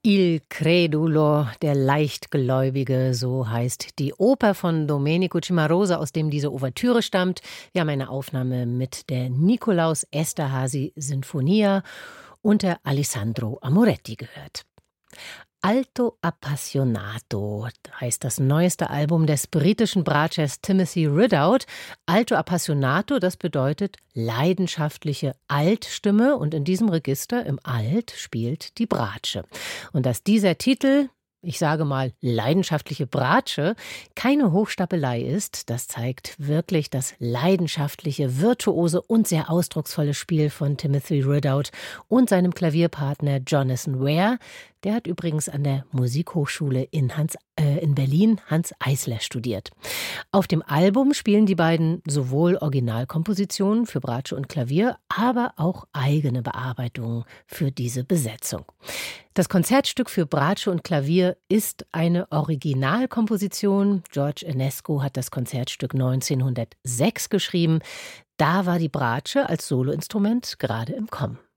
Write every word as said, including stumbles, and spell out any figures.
Il Credulo, der Leichtgläubige, so heißt die Oper von Domenico Cimarosa, aus dem diese Ouvertüre stammt. Wir haben eine Aufnahme mit der Nikolaus Esterházy Sinfonia und der Alessandro Amoretti gehört. Alto Appassionato heißt das neueste Album des britischen Bratschers Timothy Ridout. Alto Appassionato, das bedeutet leidenschaftliche Altstimme, und in diesem Register im Alt spielt die Bratsche. Und dass dieser Titel, ich sage mal leidenschaftliche Bratsche, keine Hochstapelei ist, das zeigt wirklich das leidenschaftliche, virtuose und sehr ausdrucksvolle Spiel von Timothy Ridout und seinem Klavierpartner Jonathan Ware. Der hat übrigens an der Musikhochschule in, Hans, äh, in Berlin Hanns Eisler studiert. Auf dem Album spielen die beiden sowohl Originalkompositionen für Bratsche und Klavier, aber auch eigene Bearbeitungen für diese Besetzung. Das Konzertstück für Bratsche und Klavier ist eine Originalkomposition. George Enescu hat das Konzertstück neunzehnhundertsechs geschrieben. Da war die Bratsche als Soloinstrument gerade im Kommen.